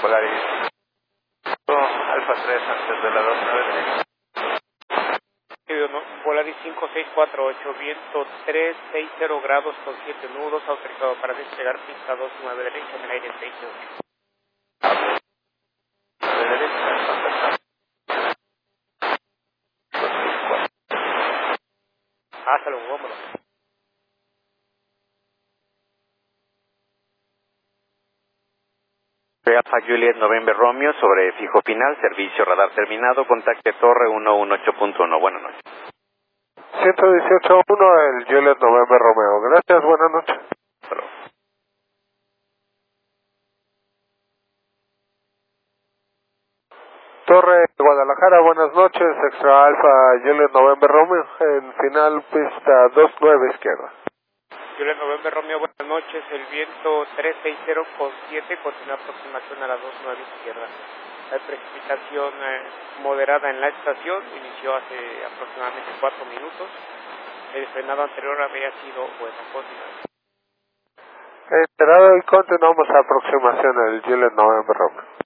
Polaris Alfa 3 antes de la 29 derecha. Polaris 5648, viento 360 grados con 7 nudos, autorizado para despegar pista 29 derecha en el aire 68. De derecha, contactar. 2004. Hasta luego, vámonos. Alfa Juliet November Romeo sobre fijo final, servicio radar terminado, contacte torre 118.1. Buenas noches. 118.1 el Juliet November Romeo. Gracias, buenas noches. Hasta luego. Torre Guadalajara, buenas noches. Extra Alfa Juliet November Romeo. En final pista 29 izquierda. Juliet November Romeo, buenas noches. El viento 360 con 7, continúa aproximación a la 29 izquierda. Hay precipitación moderada en la estación, inició hace aproximadamente 4 minutos. El frenado anterior había sido bueno. Continuamos. Enterado y continuamos a aproximación el Juliet November Romeo.